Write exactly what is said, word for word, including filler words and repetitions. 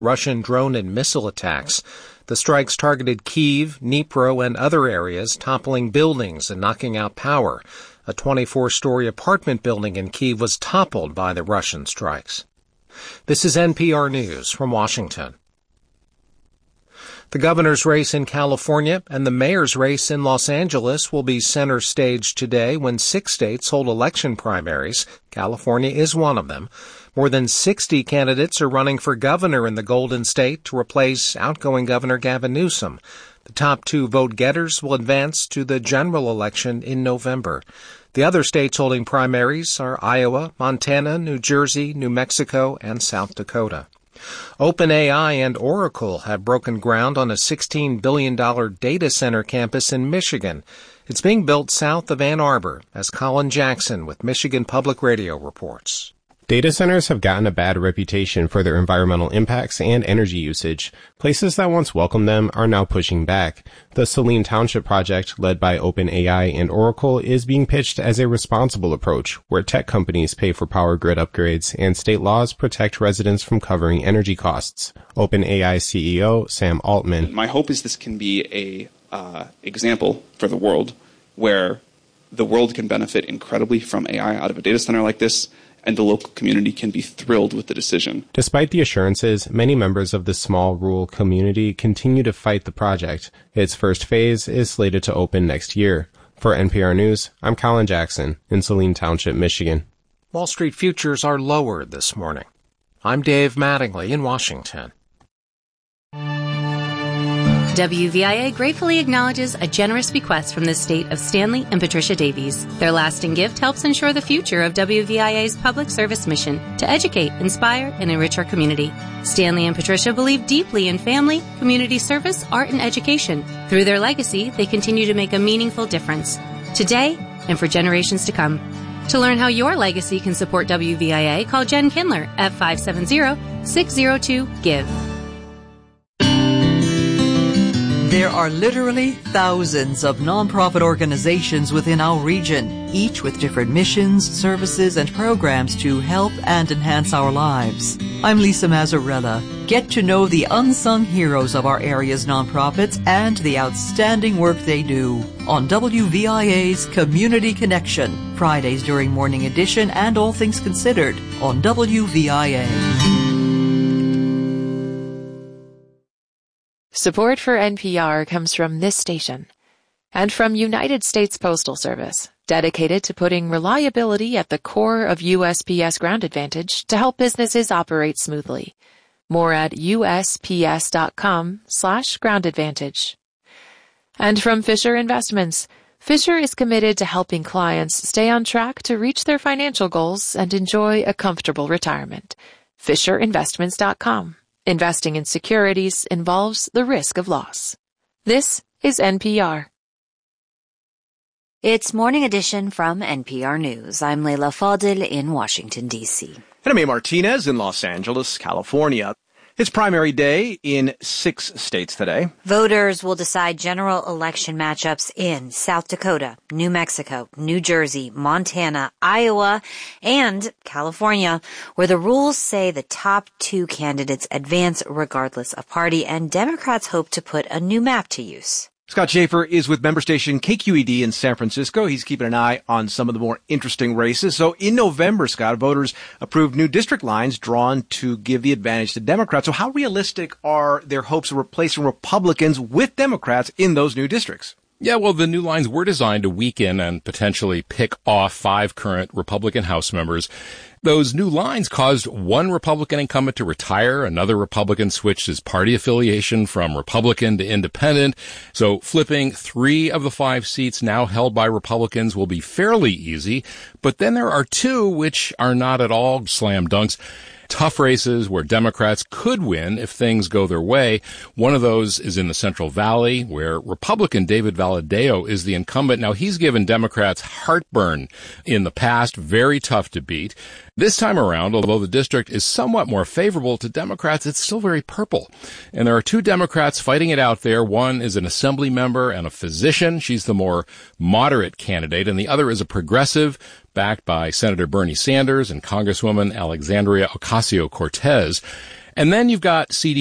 Russian drone and missile attacks. The strikes targeted Kyiv, Dnipro, and other areas, toppling buildings and knocking out power. A twenty-four story apartment building in Kyiv was toppled by the Russian strikes. This is N P R News from Washington. The governor's race in California and the mayor's race in Los Angeles will be center stage today when six states hold election primaries. California is one of them. More than sixty candidates are running for governor in the Golden State to replace outgoing Governor Gavin Newsom. The top two vote-getters will advance to the general election in November. The other states holding primaries are Iowa, Montana, New Jersey, New Mexico, and South Dakota. OpenAI and Oracle have broken ground on a sixteen billion dollars data center campus in Michigan. It's being built south of Ann Arbor, as Colin Jackson with Michigan Public Radio reports. Data centers have gotten a bad reputation for their environmental impacts and energy usage. Places that once welcomed them are now pushing back. The Saline Township project, led by OpenAI and Oracle, is being pitched as a responsible approach, where tech companies pay for power grid upgrades and state laws protect residents from covering energy costs. OpenAI C E O Sam Altman. My hope is this can be a uh, example for the world where the world can benefit incredibly from A I out of a data center like this, and the local community can be thrilled with the decision. Despite the assurances, many members of the small rural community continue to fight the project. Its first phase is slated to open next year. For N P R News, I'm Colin Jackson in Saline Township, Michigan. Wall Street futures are lower this morning. I'm Dave Mattingly in Washington. W V I A gratefully acknowledges a generous bequest from the state of Stanley and Patricia Davies. Their lasting gift helps ensure the future of W V I A's public service mission to educate, inspire, and enrich our community. Stanley and Patricia believe deeply in family, community service, art, and education. Through their legacy, they continue to make a meaningful difference, today and for generations to come. To learn how your legacy can support W V I A, call Jen Kindler at five seven zero, six zero two, GIVE. There are literally thousands of nonprofit organizations within our region, each with different missions, services, and programs to help and enhance our lives. I'm Lisa Mazzarella. Get to know the unsung heroes of our area's nonprofits and the outstanding work they do on W V I A's Community Connection, Fridays during Morning Edition and All Things Considered on W V I A. Support for N P R comes from this station and from United States Postal Service, dedicated to putting reliability at the core of U S P S Ground Advantage to help businesses operate smoothly. More at usps.com slash ground advantage. And from Fisher Investments, Fisher is committed to helping clients stay on track to reach their financial goals and enjoy a comfortable retirement. fisher investments dot com. Investing in securities involves the risk of loss. This is N P R. It's Morning Edition from N P R News. I'm Leila Fadil in Washington, D C. And I'm A. Martinez in Los Angeles, California. It's primary day in six states today. Voters will decide general election matchups in South Dakota, New Mexico, New Jersey, Montana, Iowa, and California, where the rules say the top two candidates advance regardless of party, and Democrats hope to put a new map to use. Scott Schaefer is with member station K Q E D in San Francisco. He's keeping an eye on some of the more interesting races. So in November, Scott, voters approved new district lines drawn to give the advantage to Democrats. So how realistic are their hopes of replacing Republicans with Democrats in those new districts? Yeah, well, the new lines were designed to weaken and potentially pick off five current Republican House members. Those new lines caused one Republican incumbent to retire. Another Republican switched his party affiliation from Republican to Independent. So flipping three of the five seats now held by Republicans will be fairly easy. But then there are two which are not at all slam dunks. Tough races where Democrats could win if things go their way. One of those is in the Central Valley, where Republican David Valadao is the incumbent. Now, he's given Democrats heartburn in the past, very tough to beat. This time around, although the district is somewhat more favorable to Democrats, it's still very purple. And there are two Democrats fighting it out there. One is an assembly member and a physician. She's the more moderate candidate. And the other is a progressive, backed by Senator Bernie Sanders and Congresswoman Alexandria Ocasio-Cortez. And then you've got C D